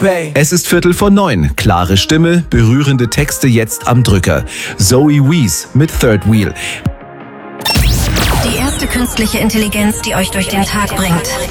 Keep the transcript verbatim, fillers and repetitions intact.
Es ist Viertel vor neun. Klare Stimme, berührende Texte jetzt am Drücker. Zoe Wees mit Third Wheel. Die erste künstliche Intelligenz, die euch durch den Tag bringt.